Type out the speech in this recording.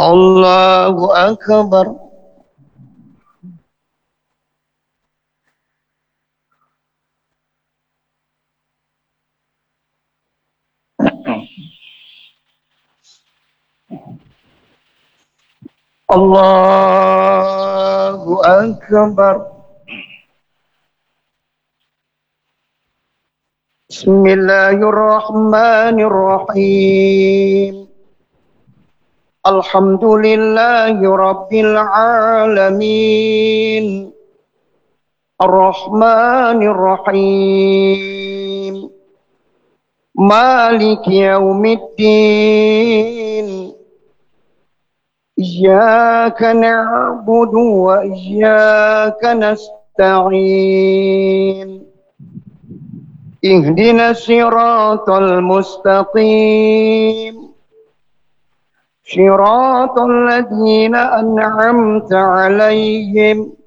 الله أكبر. الله أكبر. بسم الله الرحمن الرحيم. الحمد لله رب العالمين الرحمن الرحيم مالك يوم الدين إياك نعبد وإياك نستعين اهدنا الصراط المستقيم صراط الذين أنعمت عليهم